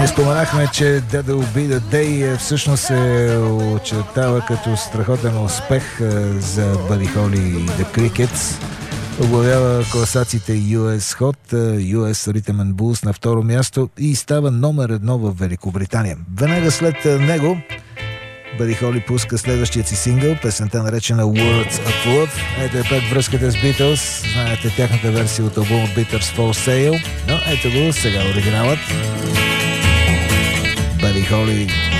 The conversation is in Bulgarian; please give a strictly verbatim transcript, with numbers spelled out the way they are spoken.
Не споменахме, че That Will Be The Day всъщност се очертава като страхотен успех за Бъди Холи и The Crickets. Оглавява класациите ю ес Hot, ю ес Rhythm and Blues на второ място и става номер едно в Великобритания. Веднага след него Бъди Холи пуска следващият си сингъл, песента наречена Words of Love. Ето е пак връзката с Beatles. Знаете тяхната версия от албума Bitters for Sale. Но ето го, сега оригиналът. Бъди Холи.